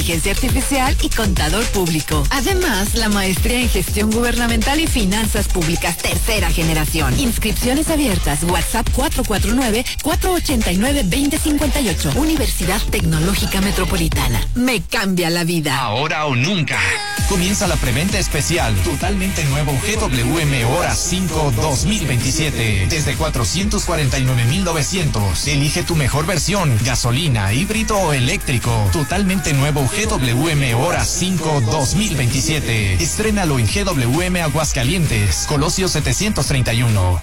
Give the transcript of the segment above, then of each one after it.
inteligencia artificial y contador público. Además, la maestría en gestión gubernamental y finanzas públicas tercera generación. Inscripciones abiertas. WhatsApp 449-489-2058. Universidad Tecnológica Metropolitana. Me cambia la vida. Ahora o nunca. Comienza la preventa especial. Totalmente nuevo GWM Hora 5 2027. Desde 449,900. Elige tu mejor versión. Gasolina, híbrido o eléctrico. Totalmente nuevo GWM Hora 5 2027. Estrénalo en GWM Aguascalientes. Colosio 731.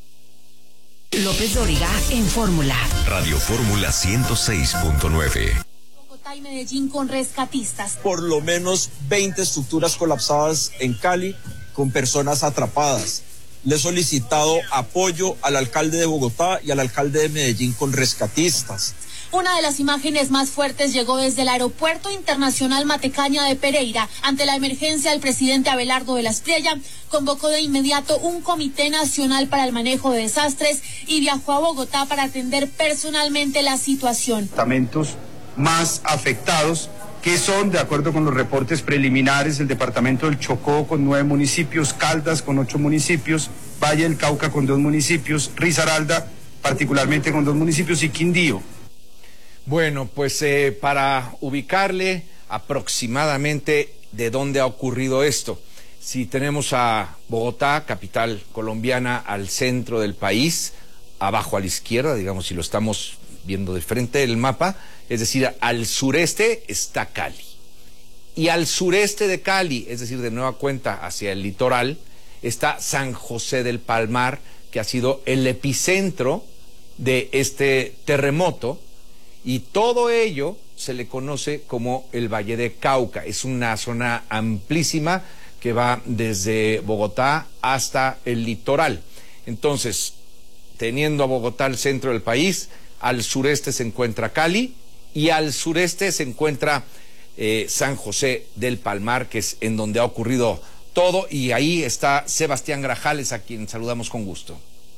López Dóriga en Fórmula. Radio Fórmula 106.9. Bogotá y Medellín con rescatistas. Por lo menos 20 estructuras colapsadas en Cali con personas atrapadas. Le he solicitado apoyo al alcalde de Bogotá y al alcalde de Medellín con rescatistas. Una de las imágenes más fuertes llegó desde el Aeropuerto Internacional Matecaña de Pereira. Ante la emergencia, el presidente Abelardo de la Espriella convocó de inmediato un comité nacional para el manejo de desastres y viajó a Bogotá para atender personalmente la situación. Departamentos más afectados, que son, de acuerdo con los reportes preliminares, el departamento del Chocó con 9 municipios, Caldas con 8 municipios, Valle del Cauca con 2 municipios, Risaralda particularmente con 2 municipios y Quindío. Bueno, pues para ubicarle aproximadamente de dónde ha ocurrido esto. Si tenemos a Bogotá, capital colombiana, al centro del país, abajo a la izquierda, digamos, si lo estamos viendo de frente del mapa, es decir, al sureste está Cali. Y al sureste de Cali, es decir, de nueva cuenta hacia el litoral, está San José del Palmar, que ha sido el epicentro de este terremoto. Y todo ello se le conoce como el Valle de Cauca. Es una zona amplísima que va desde Bogotá hasta el litoral. Entonces, teniendo a Bogotá al centro del país, al sureste se encuentra Cali y al sureste se encuentra San José del Palmar, que es en donde ha ocurrido todo. Y ahí está Sebastián Grajales, a quien saludamos con gusto.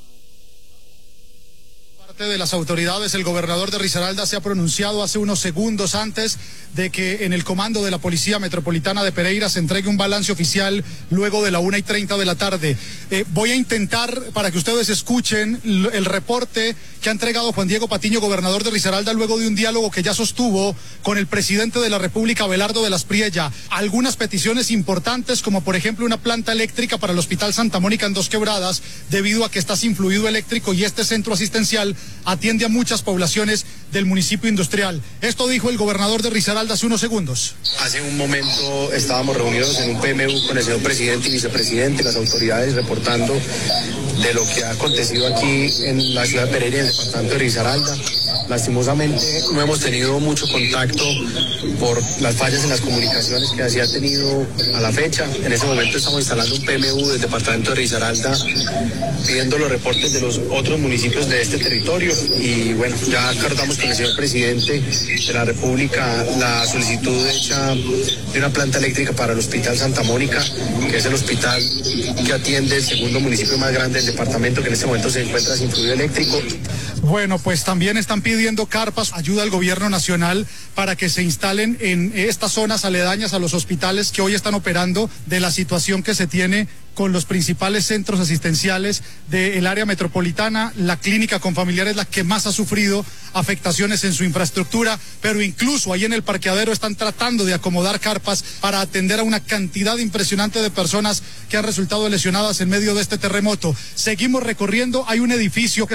De las autoridades, el gobernador de Risaralda se ha pronunciado hace unos segundos antes de que en el comando de la Policía Metropolitana de Pereira se entregue un balance oficial luego de la 1:30 de la tarde. Voy a intentar, para que ustedes escuchen el reporte que ha entregado Juan Diego Patiño, gobernador de Risaralda, luego de un diálogo que ya sostuvo con el presidente de la República, Abelardo de la Espriella. Algunas peticiones importantes, como por ejemplo una planta eléctrica para el Hospital Santa Mónica en Dos Quebradas, debido a que está sin fluido eléctrico y este centro asistencial atiende a muchas poblaciones del municipio industrial. Esto dijo el gobernador de Risaralda hace unos segundos. Hace un momento estábamos reunidos en un PMU con el señor presidente y vicepresidente, las autoridades reportando de lo que ha acontecido aquí en la ciudad de Pereira, en el departamento de Risaralda. Lastimosamente no hemos tenido mucho contacto por las fallas en las comunicaciones que así ha tenido a la fecha. En ese momento estamos instalando un PMU del departamento de Risaralda pidiendo los reportes de los otros municipios de este territorio y bueno, ya acordamos con el señor presidente de la República la solicitud hecha de una planta eléctrica para el Hospital Santa Mónica, que es el hospital que atiende el segundo municipio más grande del departamento, que en este momento se encuentra sin fluido eléctrico. Bueno, pues también están pidiendo carpas, ayuda al gobierno nacional para que se instalen en estas zonas aledañas a los hospitales que hoy están operando, de la situación que se tiene con los principales centros asistenciales del área metropolitana. La clínica Confamiliar es la que más ha sufrido afectaciones en su infraestructura, pero incluso ahí en el parqueadero están tratando de acomodar carpas para atender a una cantidad impresionante de personas que han resultado lesionadas en medio de este terremoto. Seguimos recorriendo, hay un edificio que